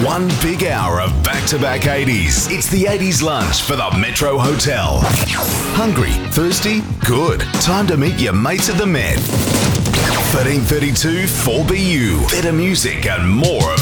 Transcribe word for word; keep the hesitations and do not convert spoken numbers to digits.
One big hour of back-to-back eighties. It's the eighties lunch for the Metro Hotel. Hungry? Thirsty? Good. Time to meet your mates at the Met. thirteen thirty-two four B U. Better music and more of